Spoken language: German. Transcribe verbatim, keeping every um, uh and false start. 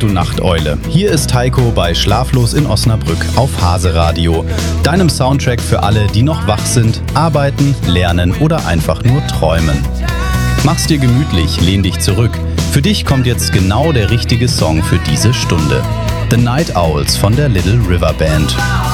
du Nachteule. Hier ist Heiko bei Schlaflos in Osnabrück auf Hase Radio, deinem Soundtrack für alle, die noch wach sind, arbeiten, lernen oder einfach nur träumen. Mach's dir gemütlich, lehn dich zurück. Für dich kommt jetzt genau der richtige Song für diese Stunde. The Night Owls von der Little River Band.